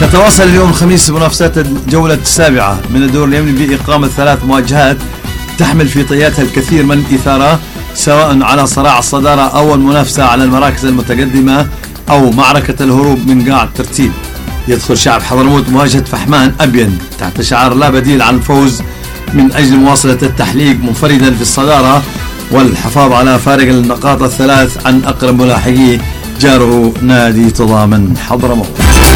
تتواصل اليوم الخميس منافسات الجولة السابعة من الدور اليمني بإقامة 3 مواجهات تحمل في طياتها الكثير من الإثارة، سواء على صراع الصدارة أو المنافسة على المراكز المتقدمة أو معركة الهروب من قاع الترتيب. يدخل شعب حضرموت مواجهة فحمان أبين تحت شعار لا بديل عن الفوز من أجل مواصلة التحليق منفردا في الصدارة والحفاظ على فارق النقاط الثلاث عن أقرب ملاحقيه جاره نادي تضامن حضرموت.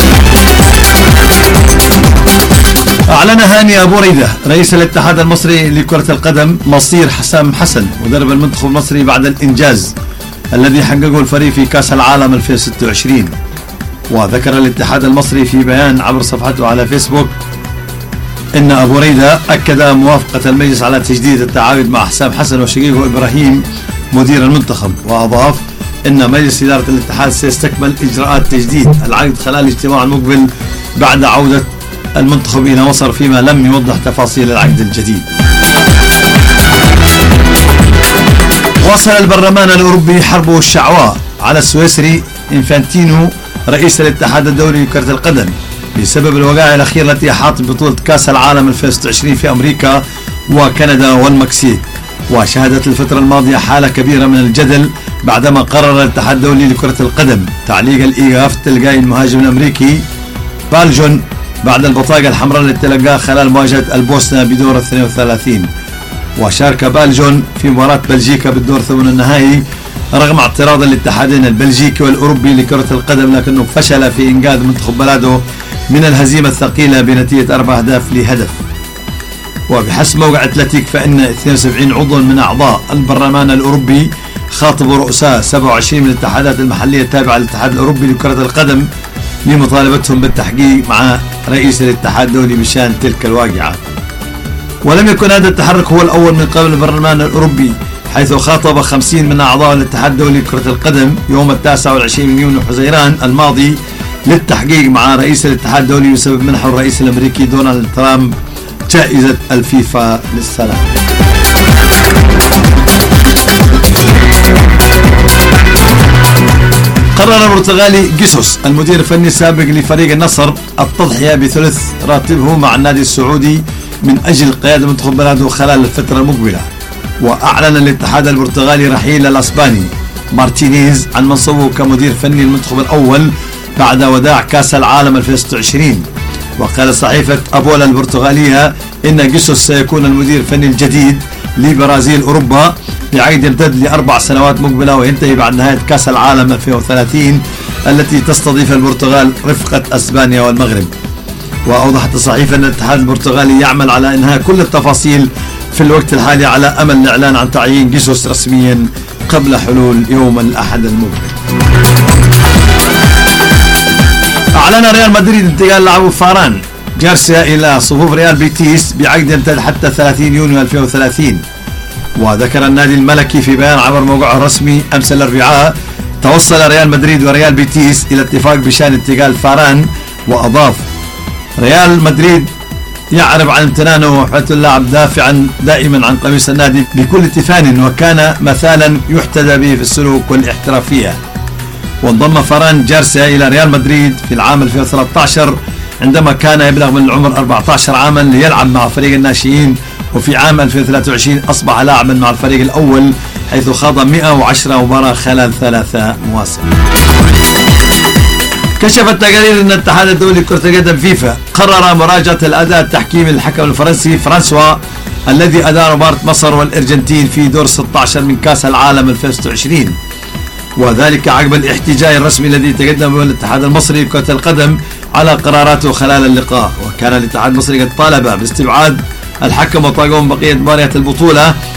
أعلن هاني أبو ريدة رئيس الاتحاد المصري لكرة القدم مصير حسام حسن مدرب المنتخب المصري بعد الإنجاز الذي حققه الفريق في كأس العالم 2026. وذكر الاتحاد المصري في بيان عبر صفحته على فيسبوك إن أبو ريدة أكد موافقة المجلس على تجديد التعاقد مع حسام حسن وشقيقه إبراهيم مدير المنتخب، وأضاف إن مجلس إدارة الاتحاد سيستكمل إجراءات تجديد العقد خلال الاجتماع المقبل بعد عودة المنتخب إلى مصر، فيما لم يوضح تفاصيل العقد الجديد. واصل البرلمان الأوروبي حربه الشعواء على السويسري إنفانتينو رئيس الاتحاد الدولي لكرة القدم بسبب الوقائع الأخيرة التي أحاطت بطولة كأس العالم 2026 في أمريكا وكندا والمكسيك. وشهدت الفترة الماضية حالة كبيرة من الجدل بعدما قرر الاتحاد الدولي لكرة القدم تعليق الإيقاف التلقائي المهاجم الأمريكي بالجون بعد البطاقة الحمراء التي تلقاها خلال مواجهة البوسنة بدور 32. وشارك بالجون في مباراة بلجيكا بالدور ثمن النهائي رغم اعتراض الاتحادين البلجيكي والأوروبي لكرة القدم، لكنه فشل في إنقاذ منتخب بلاده من الهزيمة الثقيلة بنتيجة 4 أهداف لهدف. وبحسب موقع أتلتيك فإن 72 عضوا من أعضاء البرلمان الأوروبي خاطبوا رؤساء 27 من الاتحادات المحلية التابعة للاتحاد الأوروبي لكرة القدم لمطالبتهم بالتحقيق مع رئيس الاتحاد الدولي بشأن تلك الواقعة. ولم يكن هذا التحرك هو الأول من قبل البرلمان الأوروبي، حيث خاطب 50 من أعضاء الاتحاد الدولي لكرة القدم يوم 29 من يونيو حزيران الماضي للتحقيق مع رئيس الاتحاد الدولي بسبب منحه الرئيس الأمريكي دونالد ترامب جائزة الفيفا للسلام. قرر البرتغالي جيسوس المدير الفني السابق لفريق النصر التضحية بثلث راتبه مع النادي السعودي من أجل قيادة منتخب بلاده خلال الفترة المقبلة. وأعلن الاتحاد البرتغالي رحيل الأسباني مارتينيز عن منصبه كمدير فني المنتخب الأول بعد وداع كأس العالم 2026. وقال صحيفة أبولا البرتغالية إن جيسوس سيكون المدير الفني الجديد لبرازيل أوروبا بعقد يمتد ل4 سنوات مقبلة وينتهي بعد نهاية كأس العالم 2030 التي تستضيف البرتغال رفقة أسبانيا والمغرب. وأوضحت الصحيفة أن الاتحاد البرتغالي يعمل على إنهاء كل التفاصيل في الوقت الحالي على أمل الإعلان عن تعيين جيسوس رسميا قبل حلول يوم الأحد المقبل. أعلن ريال مدريد انتقال لاعب فاران جارسيا إلى صفوف ريال بيتيس بعقد يمتد حتى 30 يونيو 2030. وذكر النادي الملكي في بيان عبر موقعه الرسمي أمس الأربعاء توصل ريال مدريد وريال بيتيس إلى اتفاق بشأن انتقال فاران. وأضاف ريال مدريد يعرب عن امتنانه وحفظ اللاعب دافعا دائما عن قميص النادي بكل تفان وكان مثالا يحتذى به في السلوك والاحترافية. وانضم فاران جارسيا إلى ريال مدريد في العام 2013 عندما كان يبلغ من العمر 14 عاما ليلعب مع فريق الناشئين، وفي عام 2023 أصبح لاعبا مع الفريق الأول حيث خاض 110 مباراة خلال 3 مواسم. كشفت تقارير أن الاتحاد الدولي لكرة القدم فيفا قرر مراجعة الأداء التحكيمي للحكم الفرنسي فرانسوا الذي أدار مباراة مصر والأرجنتين في دور 16 من كأس العالم 2026، وذلك عقب الاحتجاج الرسمي الذي تقدم به الاتحاد المصري لكرة القدم على قراراته خلال اللقاء. وكان الاتحاد المصري قد طالب باستبعاد الحكم وطاقم بقية مباريات البطولة